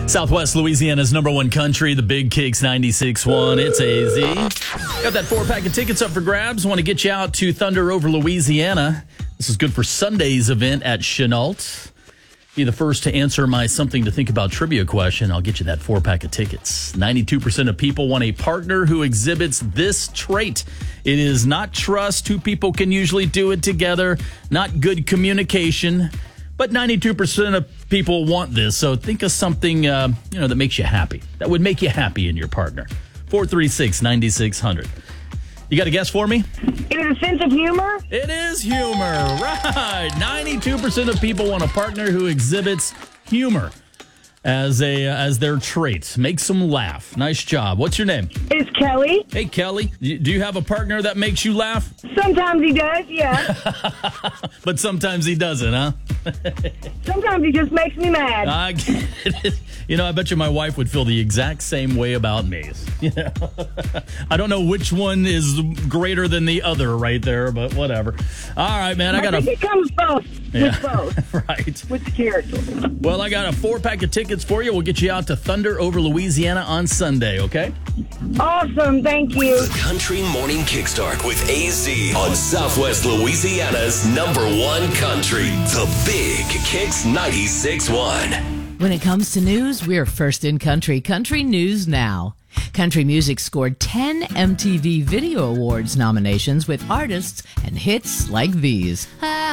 Southwest Louisiana's number one country, the Big Kicks 96.1. It's AZ. Got that 4-pack of tickets up for grabs. Want to get you out to Thunder over Louisiana. This is good for Sunday's event at Chenault. Be the first to answer my something to think about trivia question. I'll get you that 4-pack of tickets. 92% of people want a partner who exhibits this trait. It is not trust. Two people can usually do it together. Not good communication. But 92% of people want this. So think of something, that makes you happy. That would make you happy in your partner. 436-9600. You got a guess for me? It is a sense of humor? It is humor. Right. 92% of people want a partner who exhibits humor as their trait. Makes them laugh. Nice job. What's your name? It's Kelly. Hey, Kelly. Do you have a partner that makes you laugh? Sometimes he does, yeah. But sometimes he doesn't, huh? Sometimes he just makes me mad. I get it. I bet you my wife would feel the exact same way about me. I don't know which one is greater than the other right there, but whatever. All right, man. I think it comes both. Yeah. With both. Right. With the character. Well, I got a 4-pack of tickets for you. We'll get you out to Thunder over Louisiana on Sunday, okay? Awesome. Thank you. The Country Morning Kickstart with AZ on Southwest Louisiana's number one country, the Big Kicks 96.1. When it comes to news, we're first in country. Country News Now. Country music scored 10 MTV Video Awards nominations with artists and hits like these.